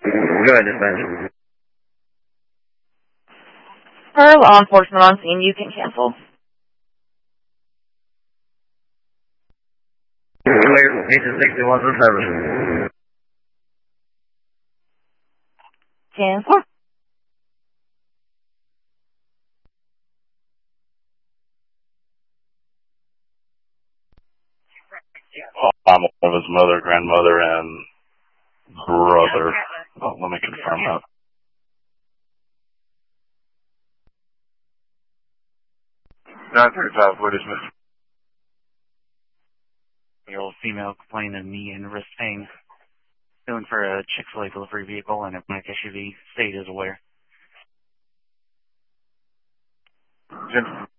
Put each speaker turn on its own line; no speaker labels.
Go ahead, dispatch.
Per law enforcement on scene, you can cancel.
Clear, 861 for service.
Cancel.
I'm of his mother, grandmother, and brother. Oh, let me confirm that. $935, what is Mr.
The old female complaining of knee and wrist pain. Doing for a Chick-fil-A delivery vehicle and a black SUV. State is aware.
Jennifer.